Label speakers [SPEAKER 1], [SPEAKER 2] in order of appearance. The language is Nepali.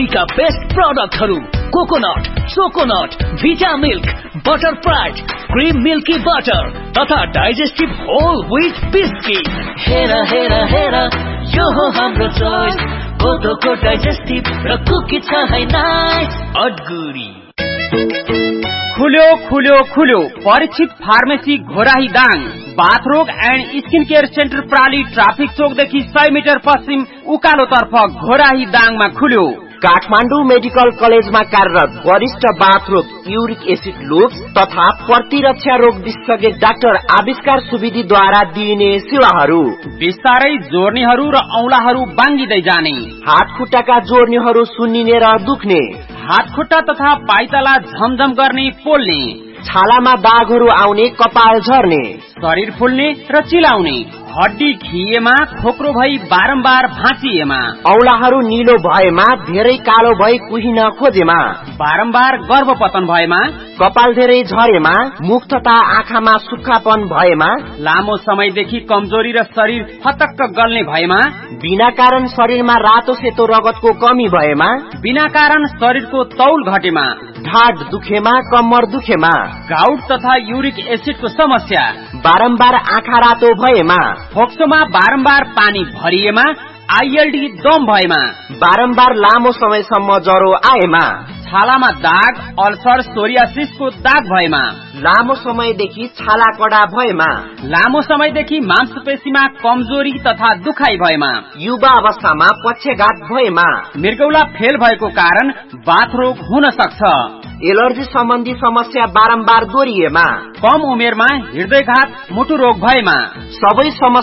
[SPEAKER 1] का बेस्ट प्रोडक्टहरु कोकोनट, चोकोनट, भिटा मिल्क, बटरफ्राई, क्रीम मिल्की बटर तथा डाइजेस्टिभ होल व्हीट बिस्किट। हेर हेर हेर यो हो हाम्रो चोइस, कोदोको डाइजेस्टिभ र कुकी छ है नाइस अडगुरी।
[SPEAKER 2] खुल्यो खुल्यो खुल्यो Parikshit pharmacy Ghorahi Dang, बाथरोग and skin care centre प्राली traffic चोकदेखि 100 metre पश्चिम उकालोतर्फ घोराही दाङमा खुल्यो।
[SPEAKER 3] काठमाडौँ मेडिकल कलेजमा कार्यरत वरिष्ठ बाथरोग, युरिक एसिड लुप्स तथा प्रतिरक्षा रोग विशेषज्ञ डाक्टर आविष्कार सुवेदीद्वारा दिइने सेवाहरू।
[SPEAKER 2] बिस्तारै जोर्नीहरू र औंलाहरू बाङ्गिँदै जाने,
[SPEAKER 3] हात खुट्टाका जोर्नीहरू सुन्निने र दुख्ने,
[SPEAKER 2] हात खुट्टा तथा पाइताला झमझम गर्ने पोल्ने,
[SPEAKER 3] छालामा दागहरू आउने, कपाल झर्ने,
[SPEAKER 2] शरीर फुल्ने र चिलाउने, हड्डी खिएमा, खोक्रो भई बारम्बार भाँचिएमा,
[SPEAKER 3] औंलाहरू निलो भएमा, धेरै कालो भई कुहिन खोजेमा,
[SPEAKER 2] बारम्बार गर्भपतन भएमा,
[SPEAKER 3] कपाल धेरै झरेमा, मुख तथा आँखामा सुक्खापन भएमा,
[SPEAKER 2] लामो समयदेखि कमजोरी र शरीर फतक्क गल्ने भएमा,
[SPEAKER 3] बिना कारण शरीरमा रातो सेतो रगतको कमी भएमा,
[SPEAKER 2] बिना कारण शरीरको तौल घटेमा,
[SPEAKER 3] ढाड दुखेमा, कम्मर दुखेमा,
[SPEAKER 2] गाउट तथा युरिक एसिडको समस्या,
[SPEAKER 3] बारम्बार आँखा रातो भएमा,
[SPEAKER 2] फोक्सोमा बारम्बार पानी भरिएमा, आईएलडी दम भएमा,
[SPEAKER 3] बारम्बार लामो समयसम्म ज्वरो आएमा,
[SPEAKER 2] छालामा दाग, अल्सर, सोरियासिसको दाग भएमा,
[SPEAKER 3] लामो समयदेखि छाला कडा भएमा,
[SPEAKER 2] लामो समयदेखि मांसपेशीमा कमजोरी तथा दुखाइ भएमा,
[SPEAKER 3] युवा अवस्थामा पक्षघात भएमा,
[SPEAKER 2] मृगौला फेल भएको कारण बाथरोग हुन सक्छ,
[SPEAKER 3] एलर्जी सम्बन्धी समस्या बारम्बार दोहोरिएमा,
[SPEAKER 2] कम उमेरमा हृदयघात, मुटु रोग भएमा,
[SPEAKER 3] सबै समस्या